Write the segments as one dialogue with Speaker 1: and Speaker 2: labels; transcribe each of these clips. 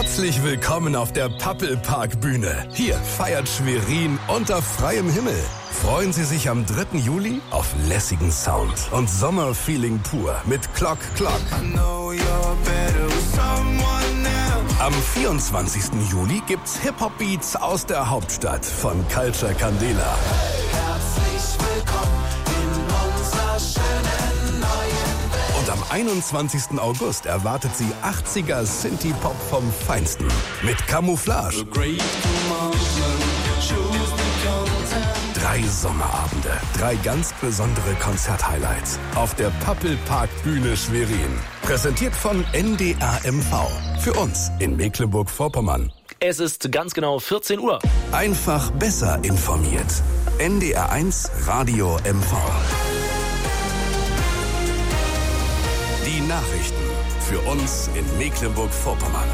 Speaker 1: Herzlich willkommen auf der Pappelpark-Bühne. Hier feiert Schwerin unter freiem Himmel. Freuen Sie sich am 3. Juli auf lässigen Sound und Sommerfeeling pur mit Clock Clock. Am 24. Juli gibt's Hip-Hop-Beats aus der Hauptstadt von Culture Candela.
Speaker 2: Herzlich willkommen in unserer schönen neuen Welt.
Speaker 1: Und am 21. August erwartet Sie 80er Synthie-Pop vom Feinsten mit Camouflage. 3 Sommerabende, 3 ganz besondere Konzerthighlights auf der Pappelpark-Bühne Schwerin. Präsentiert von NDR MV. Für uns in Mecklenburg-Vorpommern.
Speaker 3: Es ist ganz genau 14 Uhr.
Speaker 1: Einfach besser informiert. NDR 1 Radio MV. Die Nachrichten für uns in Mecklenburg-Vorpommern.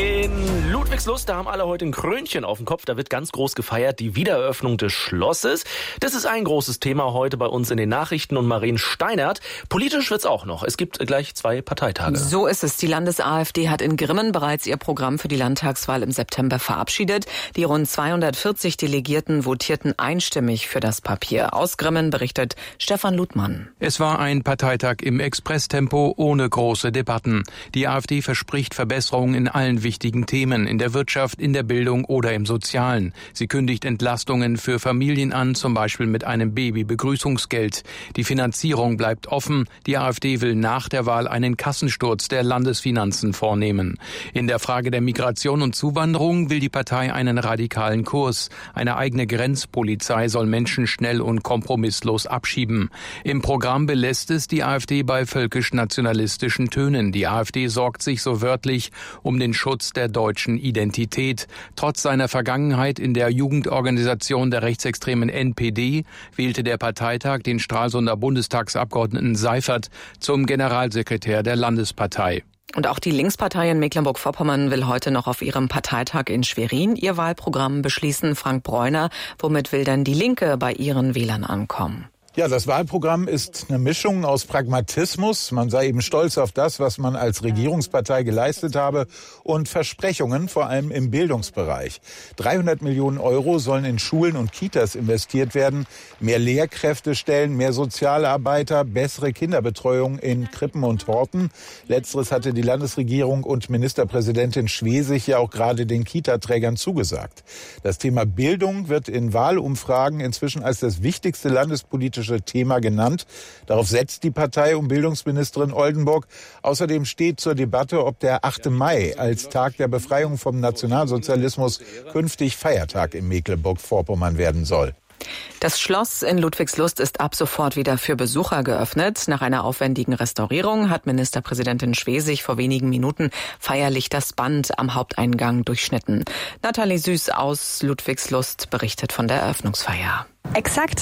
Speaker 3: In Ludwigslust, da haben alle heute ein Krönchen auf dem Kopf. Da wird ganz groß gefeiert, die Wiedereröffnung des Schlosses. Das ist ein großes Thema heute bei uns in den Nachrichten. Und Maren Steinert, politisch wird's auch noch. Es gibt gleich 2 Parteitage.
Speaker 4: So ist es. Die Landes-AfD hat in Grimmen bereits ihr Programm für die Landtagswahl im September verabschiedet. Die rund 240 Delegierten votierten einstimmig für das Papier. Aus Grimmen berichtet Stefan Ludmann.
Speaker 5: Es war ein Parteitag im Expresstempo ohne große Debatten. Die AfD verspricht Verbesserungen in allen wichtigen Themen, in der Wirtschaft, in der Bildung oder im Sozialen. Sie kündigt Entlastungen für Familien an, zum Beispiel mit einem Baby-Begrüßungsgeld. Die Finanzierung bleibt offen. Die AfD will nach der Wahl einen Kassensturz der Landesfinanzen vornehmen. In der Frage der Migration und Zuwanderung will die Partei einen radikalen Kurs. Eine eigene Grenzpolizei soll Menschen schnell und kompromisslos abschieben. Im Programm belässt es die AfD bei völkisch-nationalistischen Tönen. Die AfD sorgt sich so wörtlich um den Schutz der deutschen Identität. Trotz seiner Vergangenheit in der Jugendorganisation der rechtsextremen NPD wählte der Parteitag den Stralsunder Bundestagsabgeordneten Seifert zum Generalsekretär der Landespartei.
Speaker 4: Und auch die Linkspartei in Mecklenburg-Vorpommern will heute noch auf ihrem Parteitag in Schwerin ihr Wahlprogramm beschließen. Frank Bräuner, womit will denn die Linke bei ihren Wählern ankommen?
Speaker 6: Ja, das Wahlprogramm ist eine Mischung aus Pragmatismus, man sei eben stolz auf das, was man als Regierungspartei geleistet habe, und Versprechungen, vor allem im Bildungsbereich. 300 Millionen Euro sollen in Schulen und Kitas investiert werden, mehr Lehrkräfte stellen, mehr Sozialarbeiter, bessere Kinderbetreuung in Krippen und Horten. Letzteres hatte die Landesregierung und Ministerpräsidentin Schwesig ja auch gerade den Kitaträgern zugesagt. Das Thema Bildung wird in Wahlumfragen inzwischen als das wichtigste landespolitische Thema genannt. Darauf setzt die Partei um Bildungsministerin Oldenburg. Außerdem steht zur Debatte, ob der 8. Mai als Tag der Befreiung vom Nationalsozialismus künftig Feiertag in Mecklenburg-Vorpommern werden soll.
Speaker 4: Das Schloss in Ludwigslust ist ab sofort wieder für Besucher geöffnet. Nach einer aufwendigen Restaurierung hat Ministerpräsidentin Schwesig vor wenigen Minuten feierlich das Band am Haupteingang durchschnitten. Nathalie Süß aus Ludwigslust berichtet von der Eröffnungsfeier.
Speaker 7: Exakt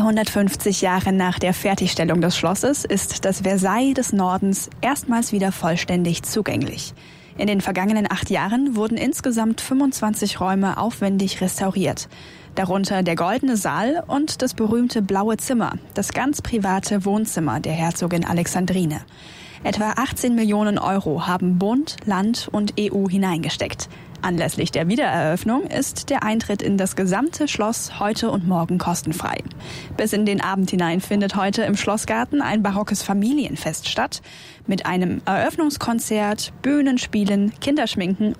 Speaker 7: 250 Jahre nach der Fertigstellung des Schlosses ist das Versailles des Nordens erstmals wieder vollständig zugänglich. In den vergangenen 8 Jahren wurden insgesamt 25 Räume aufwendig restauriert. Darunter der Goldene Saal und das berühmte Blaue Zimmer, das ganz private Wohnzimmer der Herzogin Alexandrine. Etwa 18 Millionen Euro haben Bund, Land und EU hineingesteckt. Anlässlich der Wiedereröffnung ist der Eintritt in das gesamte Schloss heute und morgen kostenfrei. Bis in den Abend hinein findet heute im Schlossgarten ein barockes Familienfest statt. Mit einem Eröffnungskonzert, Bühnenspielen, Kinderschminken